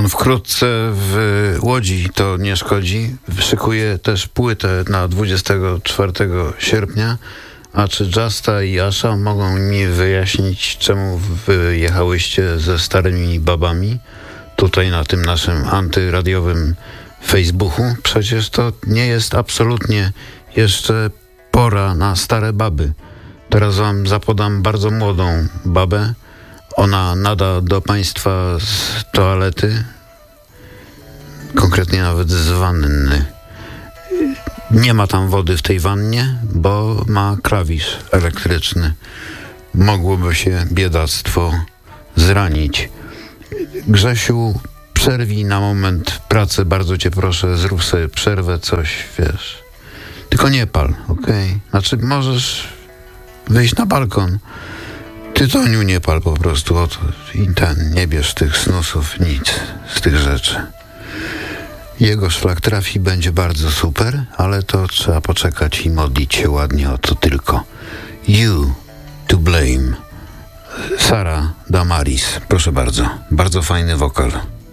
On wkrótce w Łodzi, to nie szkodzi, szykuje też płytę na 24 sierpnia. A czy Justa i Asha mogą mi wyjaśnić, czemu wyjechałyście ze starymi babami tutaj na tym naszym antyradiowym Facebooku? Przecież to nie jest absolutnie jeszcze pora na stare baby. Teraz wam zapodam bardzo młodą babę. Ona nada do państwa z toalety, konkretnie nawet z wanny. Nie ma tam wody w tej wannie, bo ma klawisz elektryczny. Mogłoby się biedactwo zranić. Grzesiu, przerwij na moment pracę, bardzo cię proszę, zrób sobie przerwę, coś, wiesz. Tylko nie pal, okej? Znaczy możesz wyjść na balkon. Tytoniu nie pal po prostu, oto i nie bierz tych snusów, nic z tych rzeczy. Jego szlak trafi, będzie bardzo super, ale to trzeba poczekać i modlić się ładnie o to tylko. You to blame. Sara Damaris, proszę bardzo. Bardzo fajny wokal.